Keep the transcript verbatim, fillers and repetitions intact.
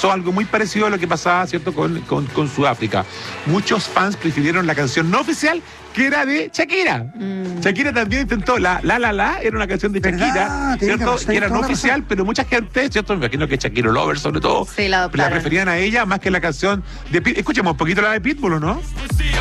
pasó algo muy parecido a lo que pasaba, ¿cierto?, con, con, con Sudáfrica. Muchos fans prefirieron la canción no oficial, que era de Shakira. Mm. Shakira también intentó, la La La La era una canción de Shakira, ¿cierto? Que era no oficial, pero mucha gente, ¿cierto? Me imagino que Shakira Lover, sobre todo, sí, la, la preferían a ella más que la canción de Pitbull. Escuchemos un poquito la de Pitbull, ¿no?